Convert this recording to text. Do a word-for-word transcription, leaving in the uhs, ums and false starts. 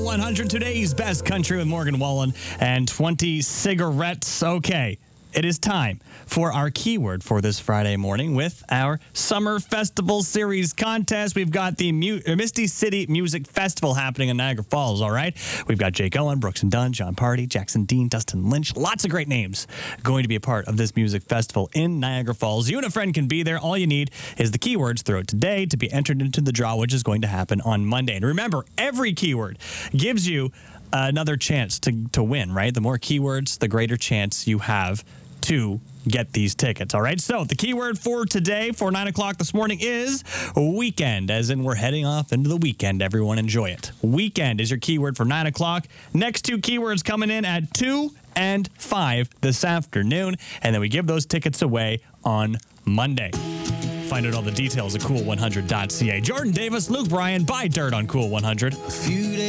one hundred, today's best country with Morgan Wallen and twenty cigarettes. Okay, it is time for our keyword for this Friday morning with our Summer Festival Series contest. We've got the Mu- Misty City Music Festival happening in Niagara Falls, all right? We've got Jake Owen, Brooks and Dunn, John Party, Jackson Dean, Dustin Lynch. Lots of great names going to be a part of this music festival in Niagara Falls. You and a friend can be there. All you need is the keywords throughout today to be entered into the draw, which is going to happen on Monday. And remember, every keyword gives you another chance to, to win, right? The more keywords, the greater chance you have to get these tickets, all right? So the keyword for today, for nine o'clock this morning, is weekend, as in we're heading off into the weekend. Everyone enjoy it. Weekend is your keyword for nine o'clock. Next two keywords coming in at two and five this afternoon, and then we give those tickets away on Monday. Find out all the details at cool one hundred dot c a. Jordan Davis, Luke Bryan, buy dirt on Cool one hundred.